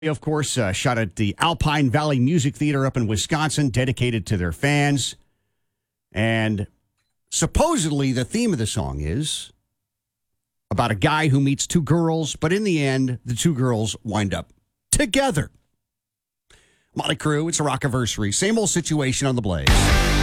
of course, shot at the Alpine Valley Music Theater up in Wisconsin, dedicated to their fans. And supposedly the theme of the song is about a guy who meets two girls, but in the end, the two girls wind up together. Motley Crue, it's a Rockiversary. Same old situation on the Blaze.